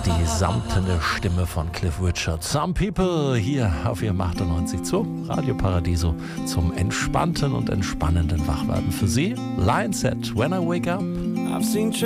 Die samtene Stimme von Cliff Richard. Some People hier auf ihrem 98.2 Radio Paradiso zum entspannten und entspannenden Wachwerden für Sie. Line Set, When I Wake Up.